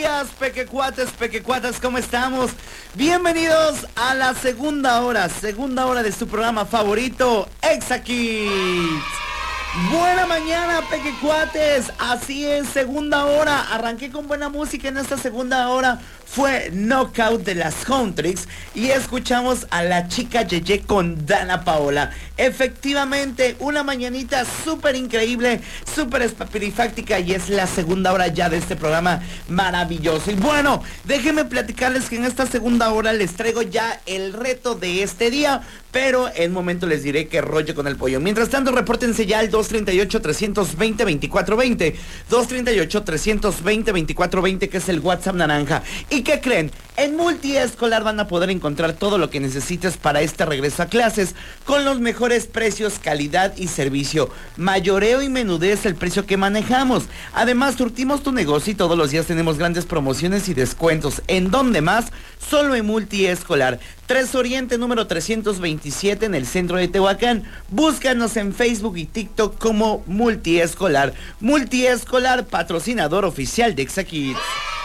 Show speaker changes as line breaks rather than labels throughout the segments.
días, pequecuates, ¿cómo estamos? Bienvenidos a la segunda hora de su programa favorito, Exa Kids. Buena mañana, pequecuates. Así es, segunda hora. Arranqué con buena música en esta segunda hora. Fue Knockout de las Huntrix y escuchamos a la chica Yeye con Dana Paola. Efectivamente, una mañanita súper increíble, súper espapirifáctica, y es la segunda hora ya de este programa maravilloso. Y bueno, déjenme platicarles que en esta segunda hora les traigo ya el reto de este día, pero en un momento les diré qué rollo con el pollo. Mientras tanto, repórtense ya al 238-320-2420, 238-320-2420, que es el WhatsApp naranja. ¿Y qué creen? En Multiescolar van a poder encontrar todo lo que necesites para este regreso a clases, con los mejores precios, calidad y servicio. Mayoreo y menudez el precio que manejamos. Además, surtimos tu negocio y todos los días tenemos grandes promociones y descuentos. ¿En dónde más? Solo en Multiescolar. 3 Oriente, número 327, en el centro de Tehuacán. Búscanos en Facebook y TikTok como Multiescolar. Multiescolar, patrocinador oficial de Exa Kids.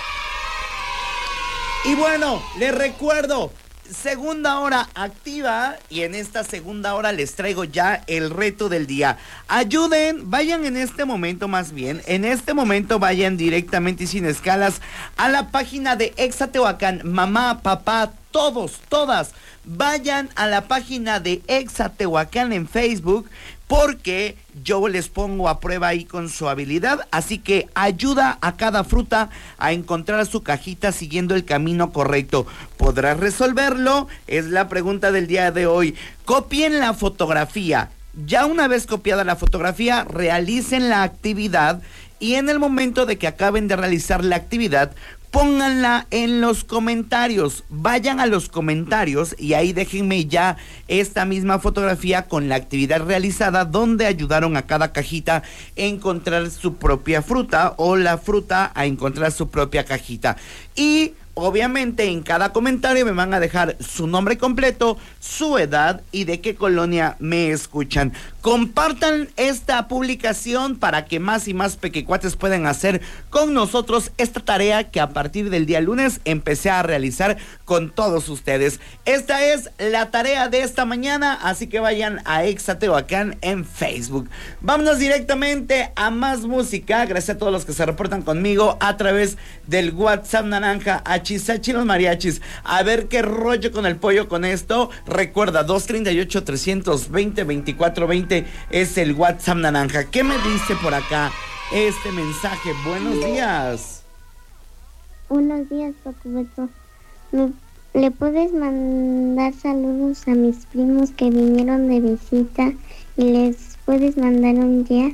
Y bueno, les recuerdo, segunda hora activa, y en esta segunda hora les traigo ya el reto del día. Vayan en este momento vayan directamente y sin escalas a la página de Exa Tehuacán. Mamá, papá, todas, vayan a la página de Exa Tehuacán en Facebook, porque yo les pongo a prueba ahí con su habilidad. Así que ayuda a cada fruta a encontrar su cajita siguiendo el camino correcto. ¿Podrás resolverlo? Es la pregunta del día de hoy. Copien la fotografía. Ya una vez copiada la fotografía, realicen la actividad, y en el momento de que acaben de realizar la actividad, pónganla en los comentarios. Vayan a los comentarios y ahí déjenme ya esta misma fotografía con la actividad realizada, donde ayudaron a cada cajita a encontrar su propia fruta, o la fruta a encontrar su propia cajita. Y obviamente en cada comentario me van a dejar su nombre completo, su edad y de qué colonia me escuchan. Compartan esta publicación para que más y más pequecuates puedan hacer con nosotros esta tarea que a partir del día lunes empecé a realizar con todos ustedes. Esta es la tarea de esta mañana, así que vayan a Exa Tehuacán en Facebook. Vámonos directamente a más música. Gracias a todos los que se reportan conmigo a través del WhatsApp naranja, Hachi los mariachis. A ver qué rollo con el pollo con esto. Recuerda, 238-320-2420 es el WhatsApp naranja. ¿Qué me dice por acá este mensaje? Buenos días.
Buenos días, Pacubeto. ¿Le puedes mandar saludos a mis primos que vinieron de visita? Y les puedes mandar un día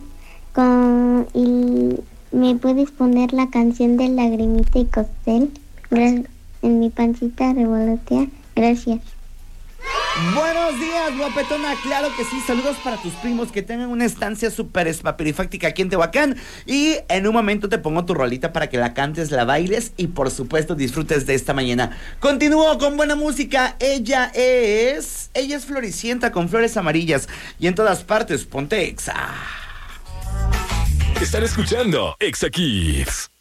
y me puedes poner la canción de Lagrimita y Costel en mi pancita revolotea. Gracias.
Buenos días, guapetona. Claro que sí, saludos para tus primos, que tengan una estancia súper espapirifáctica aquí en Tehuacán. Y en un momento te pongo tu rolita para que la cantes, la bailes y por supuesto disfrutes de esta mañana. Continúo con buena música. Ella es Floricienta con Flores Amarillas, y en todas partes ponte Exa.
Están escuchando Exa Kids.